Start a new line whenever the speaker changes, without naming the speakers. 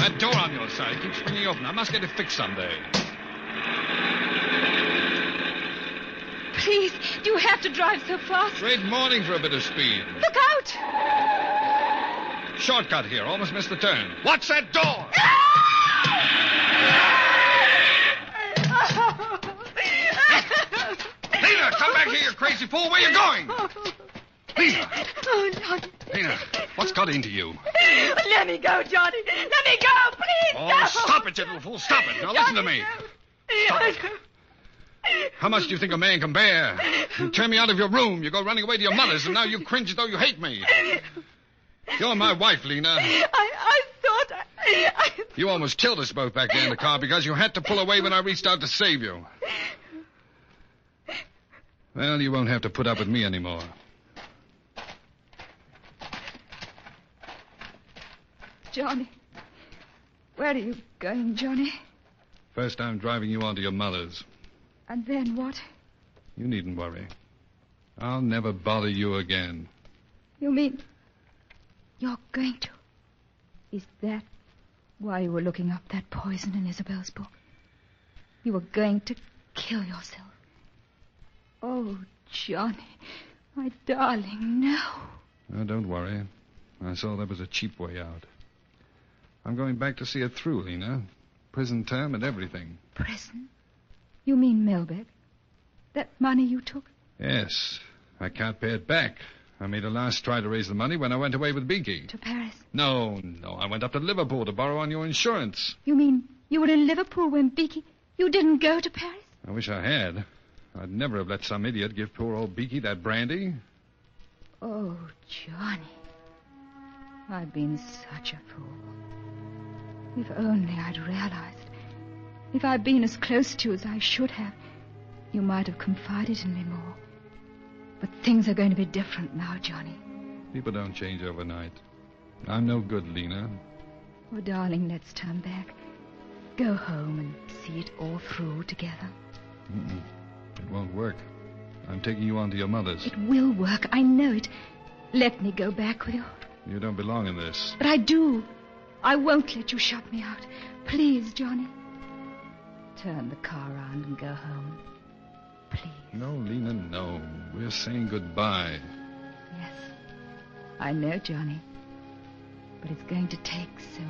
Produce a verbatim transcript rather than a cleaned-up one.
That door on your side keeps swinging open. I must get it fixed someday.
Please, do you have to drive so fast?
Great morning for a bit of speed.
Look out!
Shortcut here. Almost missed the turn. Watch that door! Lena, come back here, you crazy fool. Where are you going? Lena.
Oh, Johnny.
Lena, what's got into you?
Let me go, Johnny. Let me go, please.
Oh,
go.
stop it, you little fool. Stop it. Now listen to me. Stop it. How much do you think a man can bear? You turn me out of your room. You go running away to your mother's, and now you cringe as though you hate me. You're my wife, Lena.
I, I thought I, I...
You almost killed us both back there in the car because you had to pull away when I reached out to save you. Well, you won't have to put up with me anymore.
Johnny. Where are you going, Johnny?
First, I'm driving you on to your mother's.
And then what?
You needn't worry. I'll never bother you again.
You mean you're going to? Is that why you were looking up that poison in Isabel's book? You were going to kill yourself. Oh, Johnny, my darling, no.
Oh, don't worry. I saw that was a cheap way out. I'm going back to see it through, Lena. Prison term and everything.
Prison? You mean Melbeck? That money you took?
Yes. I can't pay it back. I made a last try to raise the money when I went away with Beaky.
To Paris?
No, no. I went up to Liverpool to borrow on your insurance.
You mean you were in Liverpool when Beaky... You didn't go to Paris?
I wish I had. I'd never have let some idiot give poor old Beaky that brandy.
Oh, Johnny. I've been such a fool. If only I'd realized. If I'd been as close to you as I should have, you might have confided in me more. But things are going to be different now, Johnny.
People don't change overnight. I'm no good, Lena.
Oh, darling, let's turn back. Go home and see it all through together.
Mm-mm. It won't work. I'm taking you on to your mother's.
It will work. I know it. Let me go back with you.
You don't belong in this.
But I do. I won't let you shut me out. Please, Johnny. Turn the car around and go home. Please.
No, Lena, no. We're saying goodbye.
Yes. I know, Johnny. But it's going to take so